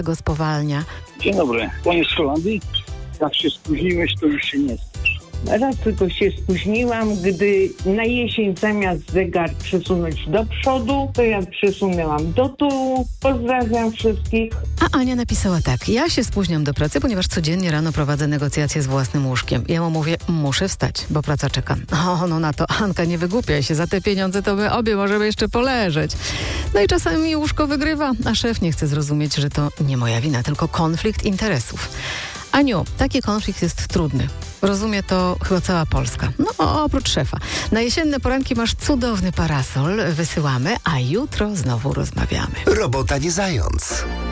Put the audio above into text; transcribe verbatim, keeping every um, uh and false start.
go spowalnia. Dzień dobry, panie z Holandii. Jak się spóźniłeś, to już się nie spiesz. Raz tylko się spóźniłam, gdy na jesień zamiast zegar przesunąć do przodu, to ja przesunęłam do tyłu. Pozdrawiam wszystkich. A Ania napisała tak. Ja się spóźniam do pracy, ponieważ codziennie rano prowadzę negocjacje z własnym łóżkiem. Ja mu mówię, muszę wstać, bo praca czeka. O, no na to, Anka, nie wygłupiaj się. Za te pieniądze to my obie możemy jeszcze poleżeć. No i czasami łóżko wygrywa, a szef nie chce zrozumieć, że to nie moja wina, tylko konflikt interesów. Aniu, taki konflikt jest trudny. Rozumie to chyba cała Polska. No, oprócz szefa. Na jesienne poranki masz cudowny parasol, wysyłamy, a jutro znowu rozmawiamy. Robota nie zając.